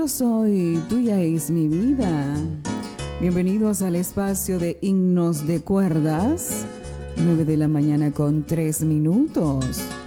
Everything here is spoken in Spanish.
yo soy, tuya es mi vida. Bienvenidos al espacio de Himnos de Cuerdas, 9 de la mañana con 3 minutos.